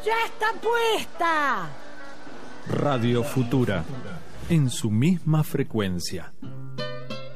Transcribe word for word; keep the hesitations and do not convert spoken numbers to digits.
¡Ya está puesta! Radio Futura, en su misma frecuencia.